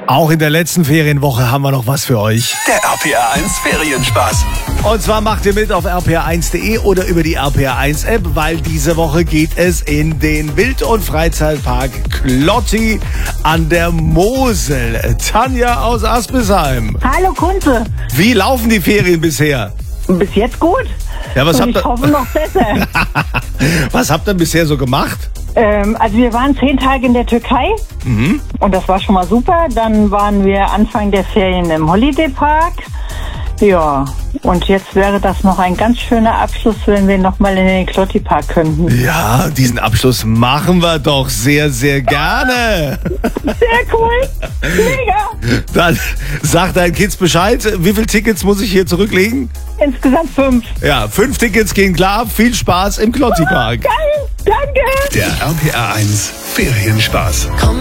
Auch in der letzten Ferienwoche haben wir noch was für euch. Der RPR1 Ferienspaß. Und zwar macht ihr mit auf rpr1.de oder über die RPR1 App, weil diese Woche geht es in den Wild- und Freizeitpark Klotti an der Mosel. Tanja aus Aspisheim. Hallo Kunze. Wie laufen die Ferien bisher? Bis jetzt gut. Ja, was Und habt ich ihr, hoffe noch besser. was habt ihr bisher so gemacht? Also wir waren 10 Tage in der Türkei und das war schon mal super. Dann waren wir Anfang der Ferien im Holiday Park. Ja, und jetzt wäre das noch ein ganz schöner Abschluss, wenn wir nochmal in den Klotti Park könnten. Ja, diesen Abschluss machen wir doch sehr, sehr gerne. Sehr cool. Mega. Dann sag deinen Kids Bescheid. Wie viele Tickets muss ich hier zurücklegen? Insgesamt 5. Ja, 5 Tickets gehen klar. Viel Spaß im Klotti Park. Geil. Danke. Der RPR1 Ferienspaß. Komm